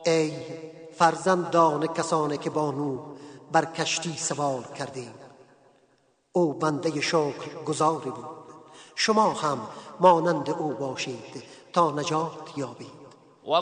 ای فرزندان کسانی که با نوح بر کشتی سوار کردیم. او بنده شکر گزاری بود، شما هم مانند او باشید تا نجات یابید.